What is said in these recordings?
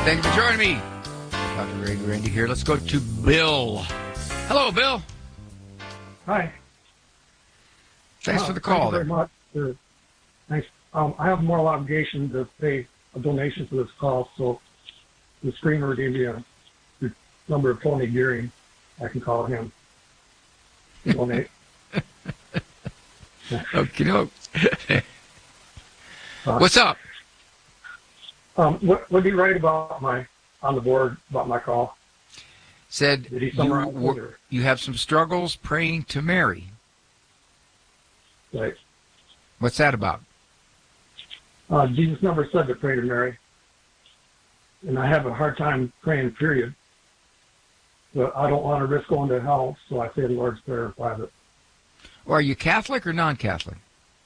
Thank you for joining me. Dr. Ray Randy here. Let's go to Bill. Hello, Bill. Hi. Thanks for the call. Thank you very much. Thanks. I have a moral obligation to pay a donation for this call, so the screener gave me a number of Tony Gearing. I can call him to donate. Okay. What's up? What did he write about on the board about my call? Said Did he summarize it? You have some struggles praying to Mary. Right. What's that about? Jesus never said to pray to Mary. And I have a hard time praying, period. But I don't want to risk going to hell, so I say the Lord's Prayer in private. Well, are you Catholic or non-Catholic?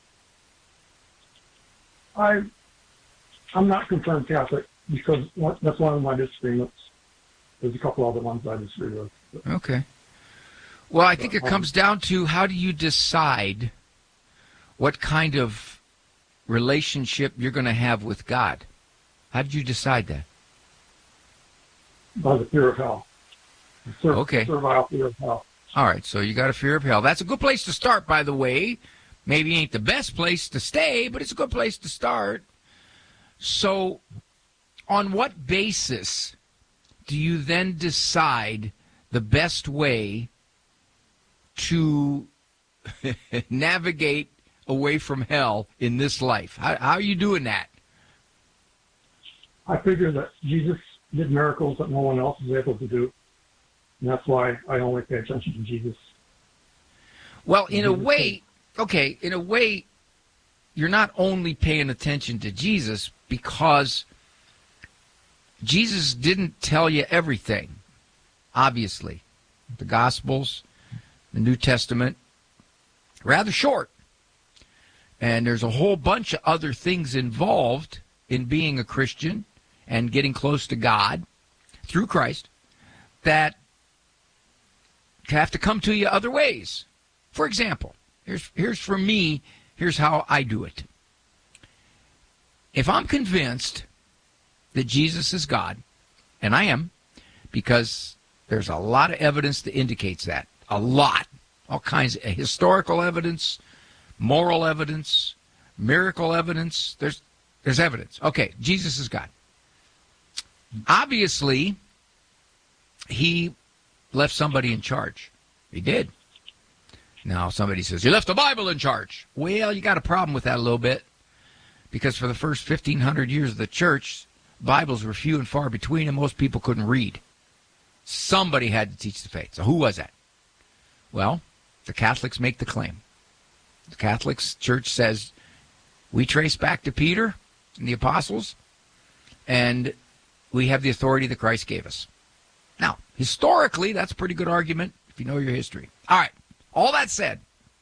I'm not confirmed Catholic because that's one of my disagreements. There's a couple other ones I disagree with. Okay. Well, I think it comes down to how do you decide what kind of relationship you're going to have with God? How did you decide that? By the fear of hell. Okay. Servile fear of hell. All right, so you got a fear of hell. That's a good place to start, by the way. Maybe ain't the best place to stay, but it's a good place to start. So on what basis do you then decide the best way to navigate away from hell in this life? How are you doing that? I figure that Jesus did miracles that no one else is able to do. And that's why I only pay attention to Jesus. Well, in a way, you're not only paying attention to Jesus because Jesus didn't tell you everything, obviously. The Gospels, the New Testament, rather short. And there's a whole bunch of other things involved in being a Christian and getting close to God through Christ that have to come to you other ways. For example, here's for me, here's how I do it. If I'm convinced that Jesus is God, and I am, because there's a lot of evidence that indicates that. A lot. All kinds of historical evidence, moral evidence, miracle evidence. There's evidence. Okay, Jesus is God. Obviously, he left somebody in charge. He did. Now, somebody says, he left the Bible in charge. Well, you got a problem with that a little bit, because for the first 1,500 years of the church, Bibles were few and far between, and most people couldn't read. Somebody had to teach the faith. So who was that? Well, the Catholics make the claim. The Catholics Church says, we trace back to Peter and the apostles, and we have the authority that Christ gave us. Now, historically, that's a pretty good argument if you know your history. All right, all that said,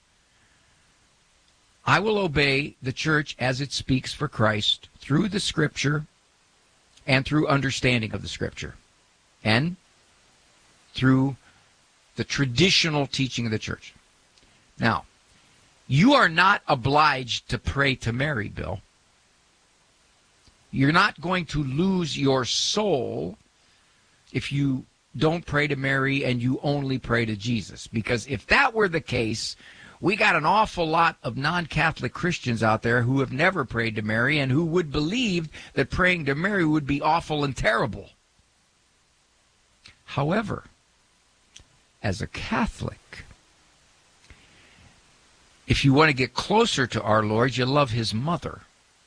I will obey the church as it speaks for Christ through the Scripture and through understanding of the Scripture and through the traditional teaching of the church. Now, you are not obliged to pray to Mary, Bill. You're not going to lose your soul if you don't pray to Mary and you only pray to Jesus. Because if that were the case, we got an awful lot of non-Catholic Christians out there who have never prayed to Mary and who would believe that praying to Mary would be awful and terrible. However, as a Catholic, if you want to get closer to our Lord, you love his mother.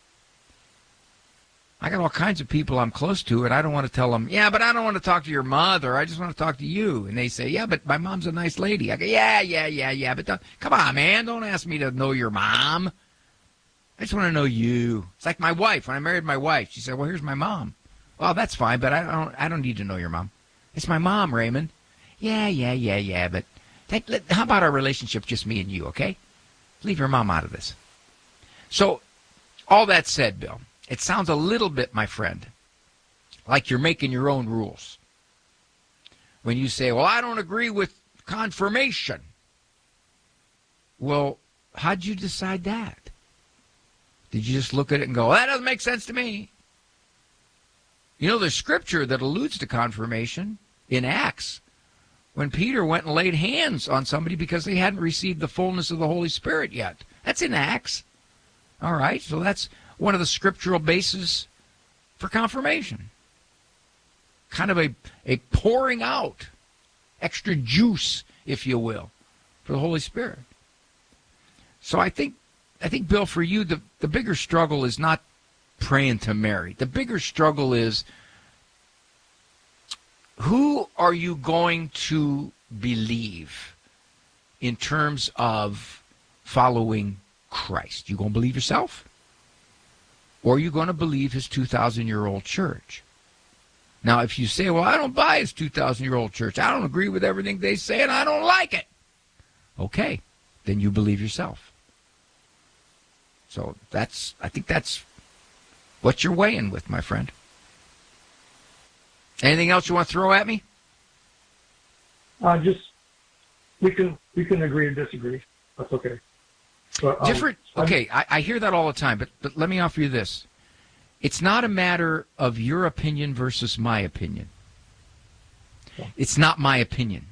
I got all kinds of people I'm close to, and I don't want to tell them, yeah, but I don't want to talk to your mother. I just want to talk to you. And they say, yeah, but my mom's a nice lady. I go, yeah, but come on, man. Don't ask me to know your mom. I just want to know you. It's like my wife. When I married my wife, she said, well, here's my mom. Well, that's fine, but I don't need to know your mom. It's my mom, Raymond. Yeah, but how about our relationship, just me and you, okay? Leave your mom out of this. So, all that said, Bill, it sounds a little bit, my friend, like you're making your own rules. When you say, well, I don't agree with confirmation. Well, how'd you decide that? Did you just look at it and go, that doesn't make sense to me? You know, there's scripture that alludes to confirmation in Acts when Peter went and laid hands on somebody because they hadn't received the fullness of the Holy Spirit yet. That's in Acts. All right, so that's one of the scriptural bases for confirmation. Kind of a pouring out, extra juice, if you will, for the Holy Spirit. So I think, Bill, for you, the bigger struggle is not praying to Mary. The bigger struggle is, who are you going to believe in terms of following Christ? You going to believe yourself? Or are you going to believe his 2,000-year-old church? Now, if you say, well, I don't buy his 2,000-year-old church, I don't agree with everything they say, and I don't like it. Okay, then you believe yourself. So I think that's what you're weighing with, my friend. Anything else you want to throw at me? Just we can agree to disagree. That's okay. But, different. Okay, I hear that all the time, but let me offer you this. It's not a matter of your opinion versus my opinion. It's not my opinion.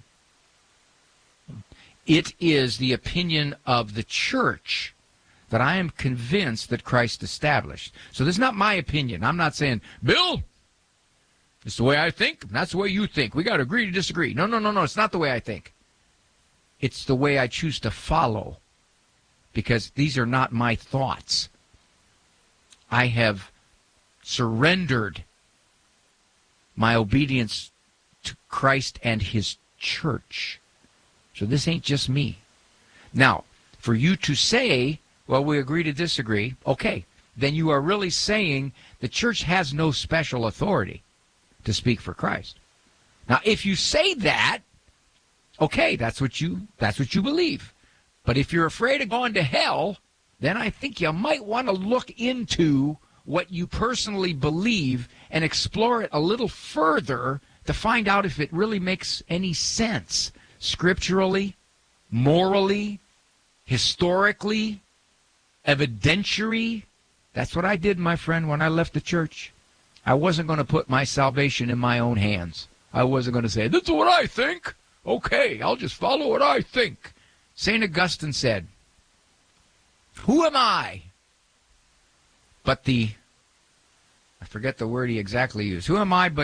It is the opinion of the church that I am convinced that Christ established. So this is not my opinion. I'm not saying, Bill, it's the way I think, and that's the way you think. We got to agree to disagree. No. It's not the way I think. It's the way I choose to follow, because these are not my thoughts. I have surrendered my obedience to Christ and his church. So this ain't just me. Now, for you to say, well, we agree to disagree, okay, then you are really saying the church has no special authority to speak for Christ. Now, if you say that, okay, that's what you believe. But if you're afraid of going to hell, then I think you might want to look into what you personally believe and explore it a little further to find out if it really makes any sense scripturally, morally, historically, evidentiary. That's what I did, my friend, when I left the church. I wasn't going to put my salvation in my own hands. I wasn't going to say, this is what I think. Okay, I'll just follow what I think. St. Augustine said, who am I? But I forget the word he exactly used. Who am I but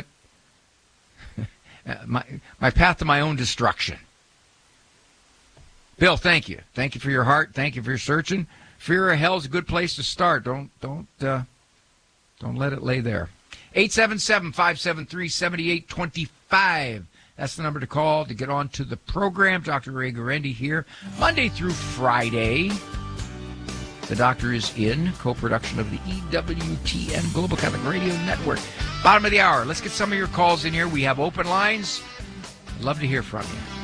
my path to my own destruction? Bill, thank you. Thank you for your heart. Thank you for your searching. Fear of hell is a good place to start. Don't let it lay there. 877-573-7825. That's the number to call to get on to the program. Dr. Ray Guarendi here, Monday through Friday. The doctor is in co-production of the EWTN Global Catholic Radio Network. Bottom of the hour. Let's get some of your calls in here. We have open lines. I'd love to hear from you.